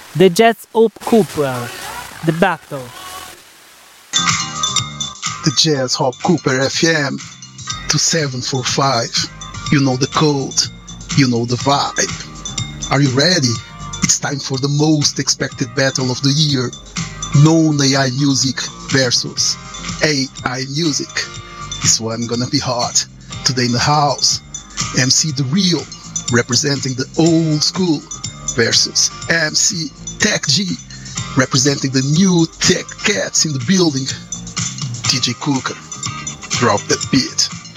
The Jets Hope Cooper, The Battle. The Jazz Hop Cooper FM 2745. You know the code, you know the vibe. Are you ready? It's time for the most expected battle of the year. Known AI Music versus AI Music. This one gonna be hot. Today in the house, MC The Real representing the old school versus MC Tech G representing the new tech cats in the building. DJ Cooker, drop that beat.